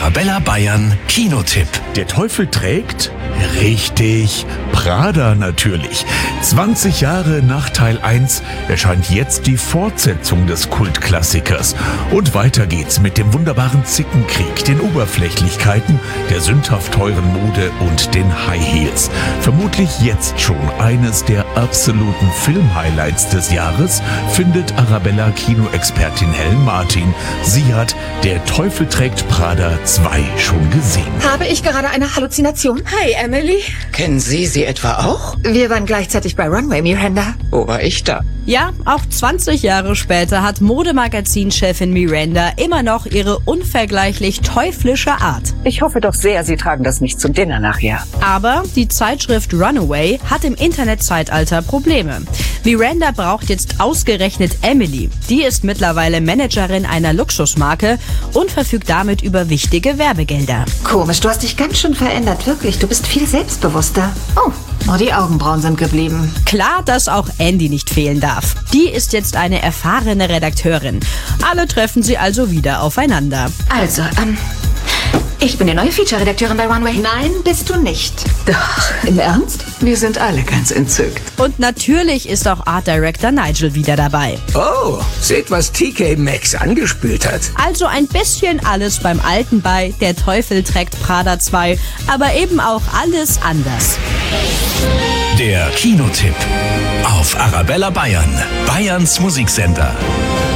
Arabella Bayern Kinotipp. Der Teufel trägt? Richtig, Prada natürlich. 20 Jahre nach Teil 1 erscheint jetzt die Fortsetzung des Kultklassikers. Und weiter geht's mit dem wunderbaren Zickenkrieg, den Oberflächlichkeiten, der sündhaft teuren Mode und den High Heels. Vermutlich jetzt schon eines der absoluten Filmhighlights des Jahres, findet Arabella Kinoexpertin Helen Martin. Sie hat Der Teufel trägt Prada 2 schon gesehen. Habe ich gerade eine Halluzination? Hi, Emily. Kennen Sie sie etwa auch? Wir waren gleichzeitig bei Runway, Miranda. Wo war ich da? Ja, auch 20 Jahre später hat Modemagazin-Chefin Miranda immer noch ihre unvergleichlich teuflische Art. Ich hoffe doch sehr, Sie tragen das nicht zum Dinner nachher. Aber die Zeitschrift Runaway hat im Internetzeitalter Probleme. Miranda braucht jetzt ausgerechnet Emily. Die ist mittlerweile Managerin einer Luxusmarke und verfügt damit über wichtige Werbegelder. Komisch, du hast dich ganz schön verändert, wirklich. Du bist viel selbstbewusster. Oh, nur die Augenbrauen sind geblieben. Klar, dass auch Andy nicht fehlen darf. Die ist jetzt eine erfahrene Redakteurin. Alle treffen sie also wieder aufeinander. Also, ich bin die neue Feature-Redakteurin bei Runway. Nein, bist du nicht. Doch, Im Ernst? wir sind alle ganz entzückt. Und natürlich ist auch Art Director Nigel wieder dabei. Oh, seht, was TK Maxx angespült hat. Also ein bisschen alles beim Alten bei Der Teufel trägt Prada 2, aber eben auch alles anders. Der Kinotipp auf Arabella Bayern, Bayerns Musiksender.